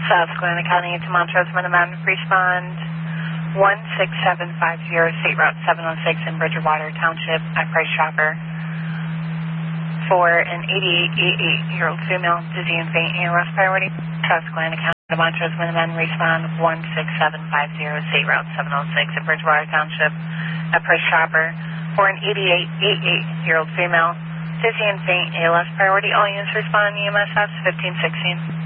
Susquehanna County to Montrose, Minimum, respond 16750, State Route 706 in Bridgewater Township at Price Chopper for an 88-year-old female, dizzy and faint, ALS priority. Susquehanna County to Montrose, Minimum, respond 16750, State Route 706 in Bridgewater Township at Price Chopper for an 88-year-old female, dizzy and faint, ALS priority. All units respond EMSS 1516.